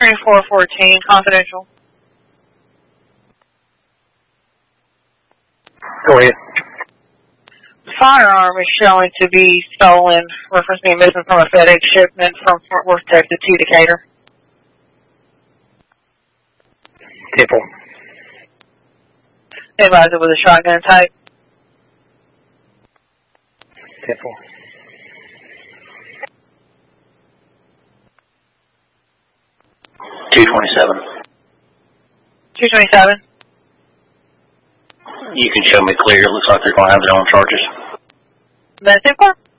2414, confidential. Go ahead. Firearm is showing to be stolen, reference being missing from a FedEx shipment from Fort Worth, Texas to Decatur. Temple. Advise it was a shotgun type. Temple. $227. 227. You can show me clear. It looks like they're going to have their own charges. That's it,